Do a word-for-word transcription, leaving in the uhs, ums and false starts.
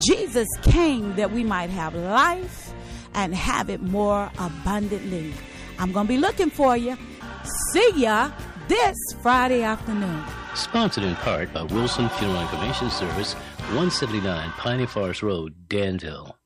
Jesus came that we might have life and have it more abundantly. I'm going to be looking for you. See ya this Friday afternoon. Sponsored in part by Wilson Funeral and Cremation Service, one seventy-nine Piney Forest Road, Danville.